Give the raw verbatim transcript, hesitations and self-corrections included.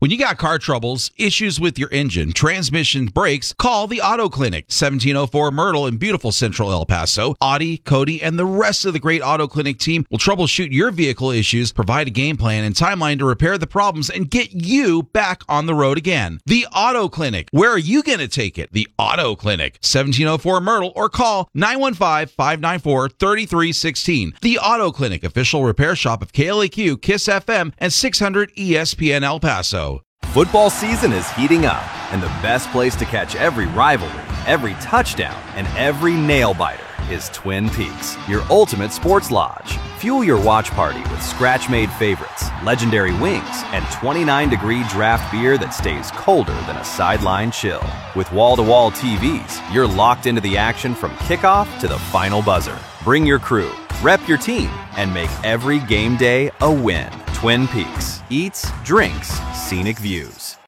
When you got car troubles, issues with your engine, transmission, brakes, call the Auto Clinic. seventeen oh four Myrtle in beautiful Central El Paso. Audie, Cody, and the rest of the great Auto Clinic team will troubleshoot your vehicle issues, provide a game plan and timeline to repair the problems, and get you back on the road again. The Auto Clinic. Where are you going to take it? The Auto Clinic. seventeen oh four Myrtle or call nine one five, five nine four, three three one six. The Auto Clinic, official repair shop of K L A Q, KISS F M, and six hundred E S P N El Paso. Football season is heating up, and the best place to catch every rivalry, every touchdown, and every nail-biter is Twin Peaks, your ultimate sports lodge. Fuel your watch party with scratch-made favorites, legendary wings, and twenty-nine degree draft beer that stays colder than a sideline chill. With wall-to-wall T Vs, you're locked into the action from kickoff to the final buzzer. Bring your crew, rep your team, and make every game day a win. Twin Peaks. Eats, drinks, scenic views.